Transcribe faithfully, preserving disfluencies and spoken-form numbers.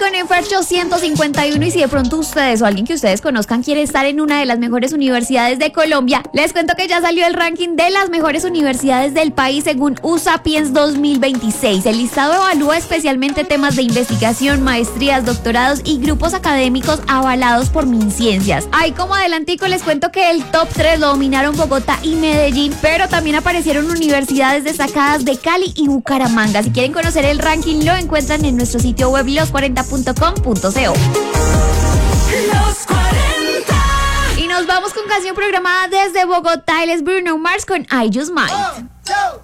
con Efercho ciento cincuenta y uno y si de pronto ustedes o alguien que ustedes conozcan quiere estar en una de las mejores universidades de Colombia, les cuento que ya salió el ranking de las mejores universidades del país según U Sapiens dos mil veintiséis. El listado evalúa especialmente temas de investigación, maestrías, doctorados y grupos académicos avalados por MinCiencias. Ahí como adelantico les cuento que el top tres lo dominaron Bogotá y Medellín, pero también aparecieron universidades destacadas de Cali y Bucaramanga. Si quieren conocer el ranking lo encuentran en nuestro sitio web los cuarenta punto com punto co. Los cuarenta. Y nos vamos con canción programada desde Bogotá. Él es Bruno Mars con I Just Might. One, two.